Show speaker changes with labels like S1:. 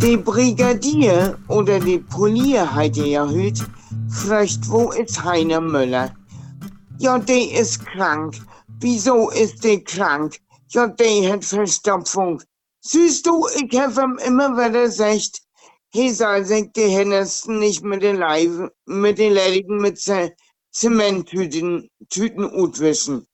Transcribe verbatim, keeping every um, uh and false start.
S1: Die Brigadier oder die Polier hat ja heute fragt, wo ist Heiner Müller? Ja, der ist krank. Wieso ist der krank? Ja, der hat Verstopfung. Siehst du, ich habe ihm immer wieder gesagt, he soll sich die Hennesten nicht mit den Leiben, mit den Ledigen mit Ze Zementtüten Tüten utwischen.